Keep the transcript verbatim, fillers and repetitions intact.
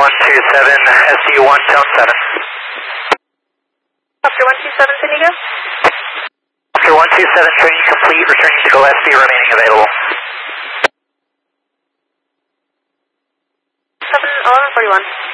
one two seven, S U one, tone seven. Oscar one two seven, San Diego. Oscar one two seven, training complete, returning to Gillespie, remaining available. seven eleven forty-one.